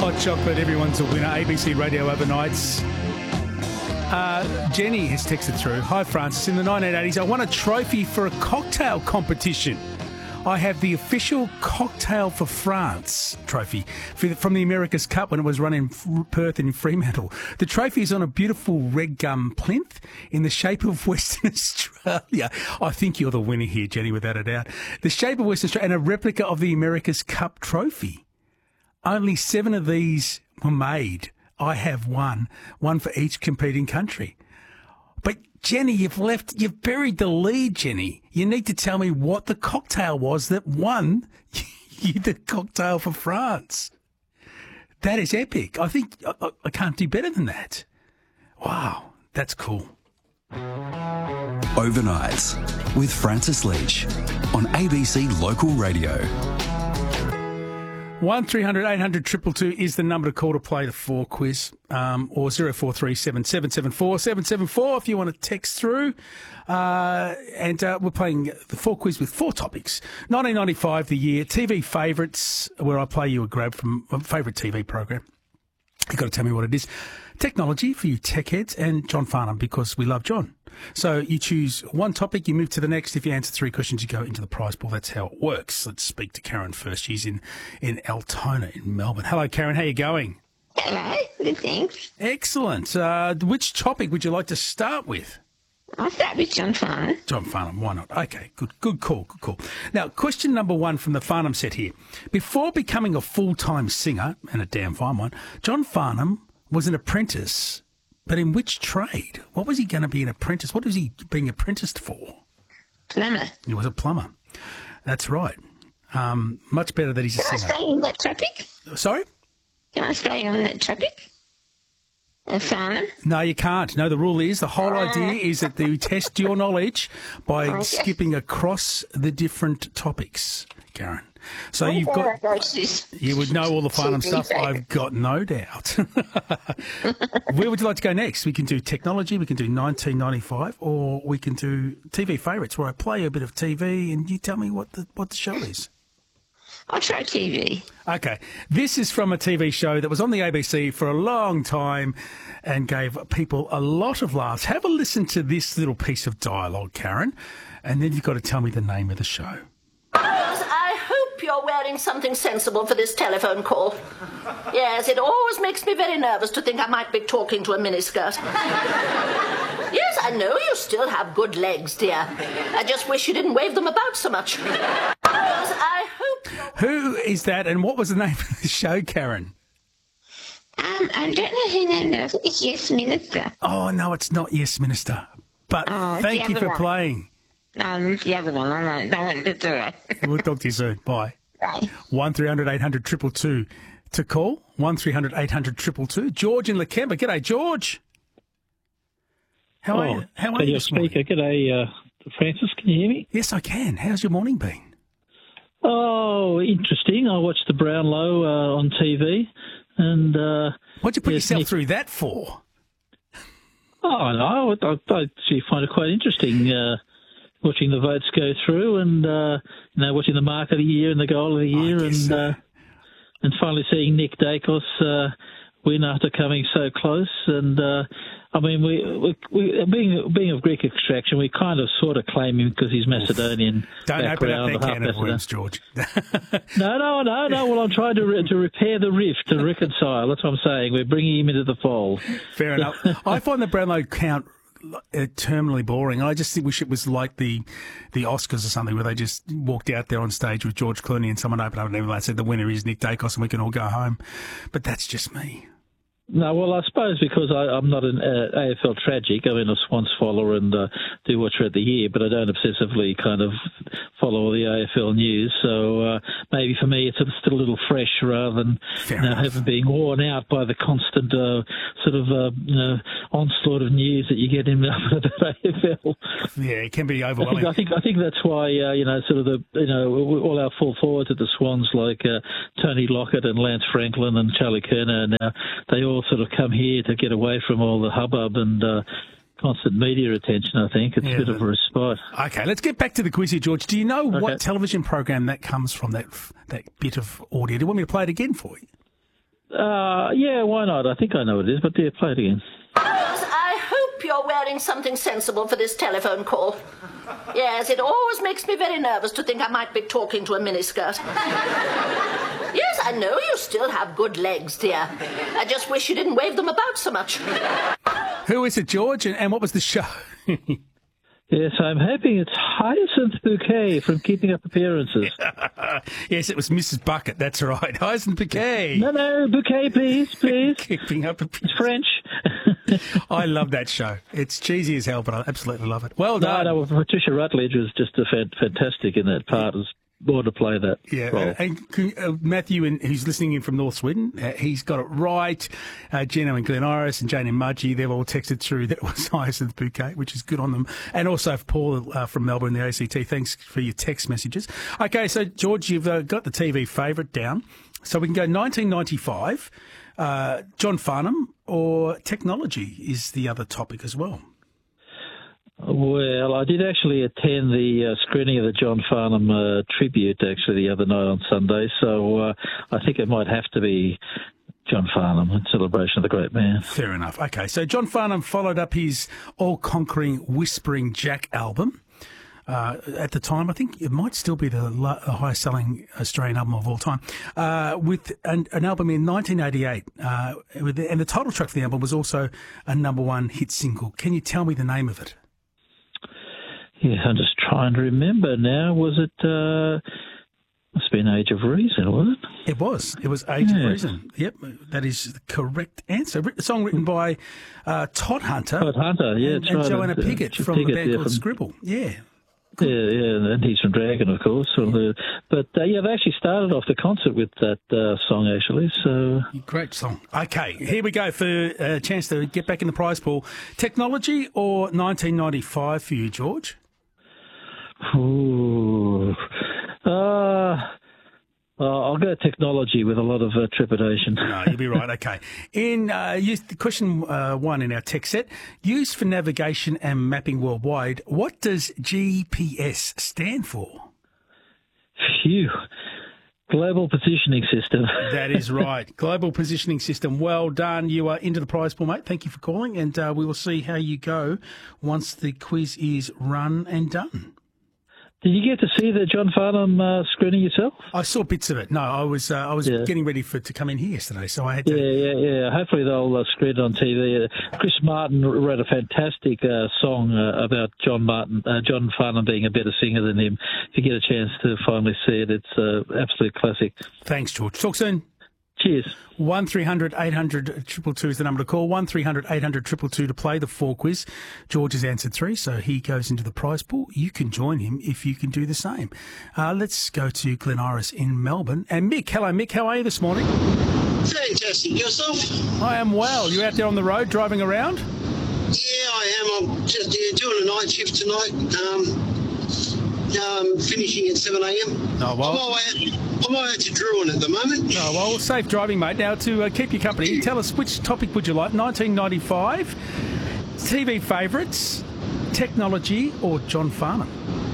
Hot chocolate, everyone's a winner. ABC Radio Overnights. Jenny has texted through. Hi, Francis. In the 1980s, I won a trophy for a cocktail competition. I have the official Cocktail for France trophy from the America's Cup when it was run in Perth and in Fremantle. The trophy is on a beautiful red gum plinth in the shape of Western Australia. I think you're the winner here, Jenny, without a doubt. The shape of Western Australia and a replica of the America's Cup trophy. Only 7 of these were made. I have one for each competing country. But Jenny, you've buried the lead, Jenny. You need to tell me what the cocktail was that won you the Cocktail for France. That is epic. I think I can't do better than that. Wow, that's cool. Overnights with Francis Leach on ABC Local Radio. 1300 800 222 is the number to call to play the 4 quiz, or 0437 774 774 if you want to text through. And we're playing the 4 quiz with 4 topics. 1995, the year, TV favourites, where I play you a grab from a favourite TV program. You've got to tell me what it is. Technology for you tech heads, and John Farnham, because we love John. So you choose one topic, you move to the next. If you answer 3 questions, you go into the prize pool. That's how it works. Let's speak to Karen first. She's in Altona in Melbourne. Hello, Karen. How are you going? Hello. Good, thanks. Excellent. Which topic would you like to start with? I'll start with John Farnham. John Farnham, why not? Okay, good call. Now, question number 1 from the Farnham set here. Before becoming a full-time singer, and a damn fine one, John Farnham was an apprentice, but in which trade? What was he going to be an apprentice? What was he being apprenticed for? Plumber. He was a plumber. That's right. Much better that he's a singer. Can I stay on that topic? Sorry? Can I stay on that topic? Farnham? No, you can't. No, the rule is, the whole idea is that you test your knowledge by skipping across the different topics, Karen. So you would know all the Farnham stuff, I've got no doubt. Where would you like to go next? We can do technology, we can do 1995, or we can do TV favourites, where I play a bit of TV and you tell me what the show is. I'll try TV. Okay. This is from a TV show that was on the ABC for a long time and gave people a lot of laughs. Have a listen to this little piece of dialogue, Karen, and then you've got to tell me the name of the show. I hope you're wearing something sensible for this telephone call. Yes, it always makes me very nervous to think I might be talking to a miniskirt. Yes, I know you still have good legs, dear. I just wish you didn't wave them about so much. I hope... Who is that, and what was the name of the show, Karen? I don't know who that is. It's Yes Minister. Oh, no, it's not Yes Minister. But thank you for playing. No, it's the other one. I don't want to do it. We'll talk to you soon. Bye. Bye. 1300 800 222 to call. 1300 800 222. George in Lakemba. G'day, George. How are you? How are you this morning? Speaker. G'day, Francis. Can you hear me? Yes, I can. How's your morning been? Oh, interesting. I watched the Brownlow on TV. And what'd you put yourself through that for? Oh, no, I actually find it quite interesting watching the votes go through and, watching the Mark of the Year and the Goal of the Year and finally seeing Nick Dacos win after coming so close. And, we being of Greek extraction, we kind of sort of claim him because he's Macedonian. Don't open up that can of worms, George. No. Well, I'm trying to repair the rift, to reconcile. That's what I'm saying. We're bringing him into the fold. Fair enough. I find the Brownlow count terminally boring. I just wish it was like the Oscars or something, where they just walked out there on stage with George Clooney and someone opened up and they said the winner is Nick Dacos and we can all go home. But that's just me. No, well, I suppose because I'm not an AFL tragic. I'm a Swans follower and do watch throughout the year, but I don't obsessively kind of follow the AFL news. So maybe for me it's still a little fresh rather than having been worn out by the constant onslaught of news that you get in the AFL. Yeah, it can be overwhelming. I think that's why all our full forwards at the Swans like Tony Lockett and Lance Franklin and Charlie Kerner now, they all sort of come here to get away from all the hubbub and constant media attention, I think. It's a bit of a respite. Okay, let's get back to the quiz here, George. Do you know what television program that comes from, that bit of audio? Do you want me to play it again for you? Yeah, why not? I think I know what it is, but yeah, play it again. Yes, I hope you're wearing something sensible for this telephone call. Yes, it always makes me very nervous to think I might be talking to a miniskirt. Yes, I know you still have good legs, dear. I just wish you didn't wave them about so much. Who is it, George, and what was the show? Yes, I'm hoping it's Hyacinth Bouquet from Keeping Up Appearances. Yes, it was Mrs. Bucket, that's right. Hyacinth Bouquet. No, Bouquet, please. Keeping Up It's French. I love that show. It's cheesy as hell, but I absolutely love it. Well done. No, Patricia Rutledge was just fantastic in that part. It was born to play that role. And Matthew, who's listening in from North Sweden, he's got it right. Gino and Glen Iris and Jane and Mudgee, they've all texted through that it was Hyacinth Bouquet, which is good on them. And also Paul from Melbourne, the ACT, thanks for your text messages. Okay, so George, you've got the TV favourite down. So we can go 1995, John Farnham, or technology is the other topic as well. Well, I did actually attend the screening of the John Farnham tribute actually the other night on Sunday, so I think it might have to be John Farnham in celebration of the great man. Fair enough. Okay, so John Farnham followed up his all-conquering Whispering Jack album. At the time, I think it might still be the highest-selling Australian album of all time, with an album in 1988. And the title track for the album was also a #1 hit single. Can you tell me the name of it? Yeah, I'm just trying to remember now. Was it, must have been Age of Reason, was it? It was. It was Age of Reason. Yep, that is the correct answer. A song written by Todd Hunter. Todd Hunter, yeah, and Joanna Piggott from the band called Scribble. Yeah. Yeah, and he's from Dragon, of course. But they actually started off the concert with that song, actually. So great song. Okay, here we go for a chance to get back in the prize pool. Technology or 1995 for you, George? Ooh. I'll go technology with a lot of trepidation. No, you'll be right. Okay. In question 1 in our tech set, used for navigation and mapping worldwide, what does GPS stand for? Phew. Global Positioning System. That is right. Global Positioning System. Well done. You are into the prize pool, mate. Thank you for calling, and we will see how you go once the quiz is run and done. Did you get to see the John Farnham screening yourself? I saw bits of it. No, I was getting ready to come in here yesterday, so I had to. Yeah. Hopefully they'll screen it on TV. Chris Martin wrote a fantastic song about John Farnham being a better singer than him. If you get a chance to finally see it, it's an absolute classic. Thanks, George. Talk soon. Cheers. 1300 800 222 is the number to call. 1300 800 222 to play the 4 quiz. George has answered 3, so he goes into the prize pool. You can join him if you can do the same. Let's go to Glen Iris in Melbourne. And Mick, hello Mick, how are you this morning? Fantastic. Yourself? I am well. You out there on the road driving around? Yeah, I am. I'm just doing a night shift tonight. Finishing at 7 a.m. Oh, well. I'm on my way out to Druin at the moment. Oh, well, safe driving, mate. Now, to keep you company, tell us which topic would you like? 1995, TV favourites, technology, or John Farnham?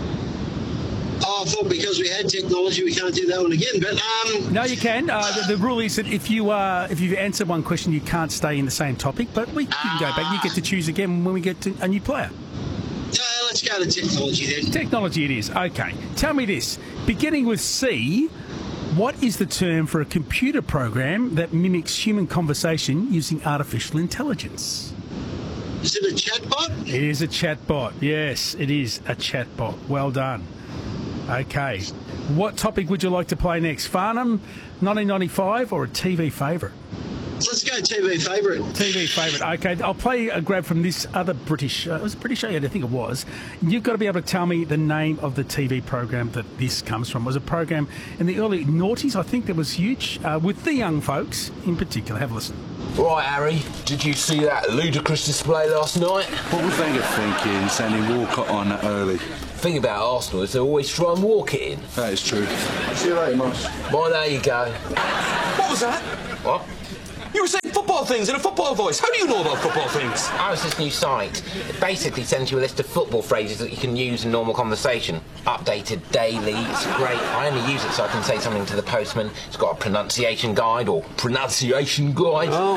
Oh, I thought because we had technology, we can't do that one again. But no, you can. The rule is that if you've answered one question, you can't stay in the same topic. But you can go back. You get to choose again when we get to a new player. Let's go to technology then. Technology it is. Okay. Tell me this. Beginning with C, what is the term for a computer program that mimics human conversation using artificial intelligence? Is it a chatbot? It is a chatbot. Yes, it is a chatbot. Well done. Okay. What topic would you like to play next? Farnham, 1995, or a TV favourite? Let's go TV favourite. TV favourite. Okay, I'll play a grab from this other British. It was a British show, I think it was. You've got to be able to tell me the name of the TV program that this comes from. It was a program in the early noughties, I think, that was huge, with the young folks in particular. Have a listen. Right, Harry, did you see that ludicrous display last night? What was Wenger thinking, sending Walcott on that early? The thing about Arsenal is they always try and walk it in. That is true. See you later, Moss. Well, there you go. What was that? What? You were saying football things in a football voice. How do you know about football things? Oh, it's this new site. It basically sends you a list of football phrases that you can use in normal conversation. updated daily. It's great. I only use it so I can say something to the postman. It's got a pronunciation guide or pronunciation guide. Oh.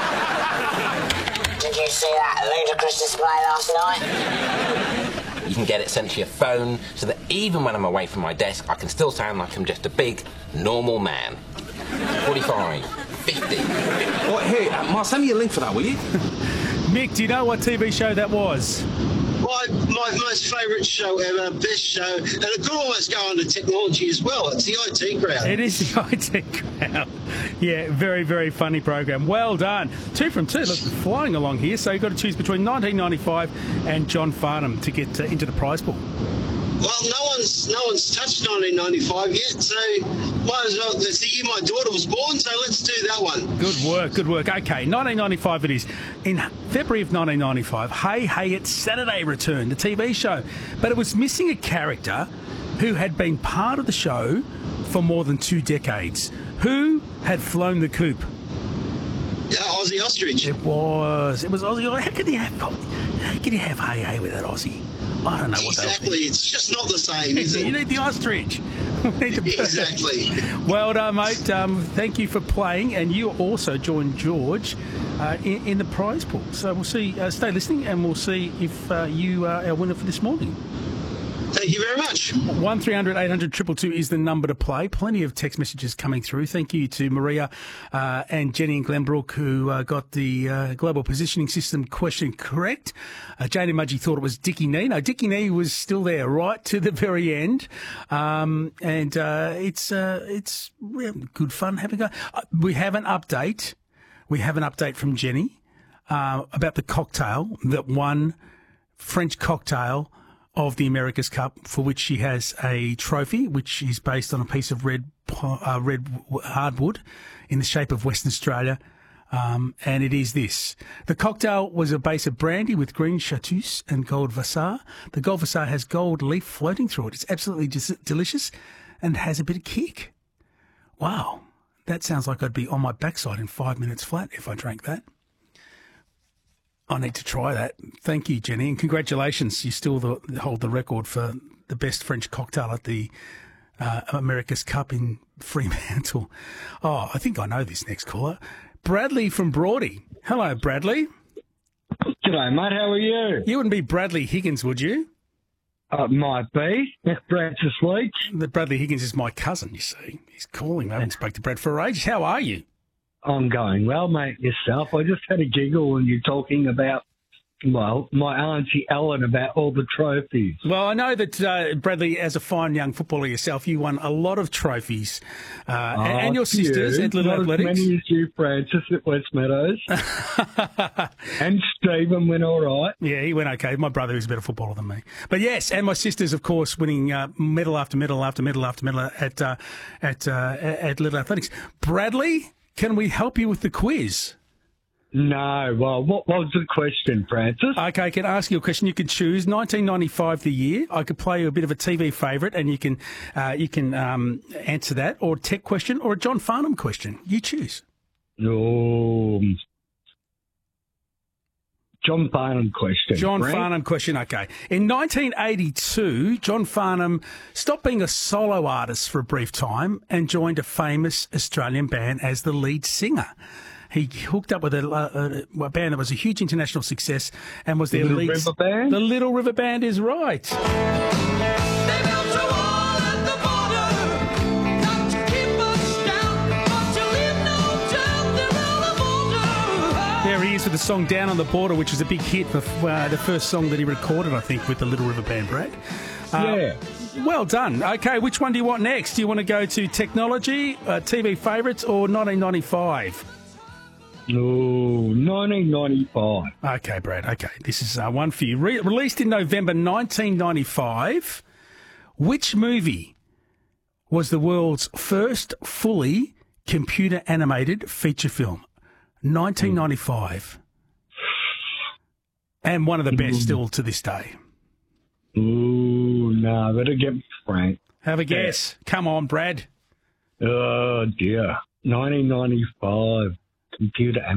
Did you see that ludicrous display last night? You can get it sent to your phone so that even when I'm away from my desk, I can still sound like I'm just a big, normal man. 45, 50. What, here, Mark, send me a link for that, will you? Mick, do you know what TV show that was? My most favourite show ever, best show, and it could almost go under technology as well. It's the IT Crowd. It is the IT Crowd. Yeah, very, very funny program. Well done. 2 from 2. Look, flying along here. So you've got to choose between 1995 and John Farnham to get into the prize pool. Well, no one's touched 1995 yet, so might as well. It's the year my daughter was born, so let's do that one. Good work, good work. Okay, 1995 it is. In February of 1995, Hey Hey It's Saturday returned, the TV show. But it was missing a character who had been part of the show for more than 2 decades. Who had flown the coop? Aussie Ostrich. It was Aussie. How could you have Hey Hey with that Aussie? I don't know what exactly. It's just not the same, is it? You need the ostrich. Exactly. Well done, mate. Thank you for playing, and you also joined George in the prize pool. So we'll see. Stay listening, and we'll see if you are our winner for this morning. Thank you very much. 1300 800 222 is the number to play. Plenty of text messages coming through. Thank you to Maria and Jenny and Glenbrook who got the global positioning system question correct. Jane and Mudgee thought it was Dickie Nee. No, Dickie Nee was still there right to the very end. It's good fun having a... We have an update. We have an update from Jenny about the cocktail that won French cocktail of the America's Cup, for which she has a trophy, which is based on a piece of red hardwood in the shape of Western Australia. And it is this. The cocktail was a base of brandy with green chartreuse and gold Vassar. The gold Vassar has gold leaf floating through it. It's absolutely delicious and has a bit of kick. Wow. That sounds like I'd be on my backside in 5 minutes flat if I drank that. I need to try that. Thank you, Jenny, and congratulations. You still hold the record for the best French cocktail at the America's Cup in Fremantle. Oh, I think I know this next caller. Bradley from Broady. Hello, Bradley. G'day, mate. How are you? You wouldn't be Bradley Higgins, would you? Might be. Francis Leach. Bradley Higgins is my cousin, you see. He's calling. I haven't spoken to Brad for ages. How are you? I'm going well, mate. Yourself? I just had a giggle when you're talking about, well, my auntie Ellen about all the trophies. Well, I know that, Bradley, as a fine young footballer yourself, you won a lot of trophies. And your sisters at Little Athletics. Not as many as you, Francis, at West Meadows. And Stephen went all right. Yeah, he went okay. My brother is a better footballer than me. But yes, and my sisters, of course, winning medal after medal after medal after medal at Little Athletics. Bradley, can we help you with the quiz? No. Well, what was the question, Francis? Okay, I can ask you a question. You can choose 1995, the year. I could play you a bit of a TV favourite, and you can answer that, or a tech question, or a John Farnham question. You choose. John Farnham question. John Farnham question, okay. In 1982, John Farnham stopped being a solo artist for a brief time and joined a famous Australian band as the lead singer. He hooked up with a band that was a huge international success and was their lead... River Band? The Little River Band is right. There he is with the song Down on the Border, which was a big hit, the first song that he recorded, I think, with the Little River Band, Brad. Yeah. Well done. Okay, which one do you want next? Do you want to go to technology, TV favourites, or 1995? 1995. Okay, Brad. Okay, this is one for you. Released in November 1995, which movie was the world's first fully computer-animated feature film? 1995. And one of the best still to this day. Ooh, no, better get Frank. Have a guess. Come on, Brad. Oh, dear. 1995. Computer animated.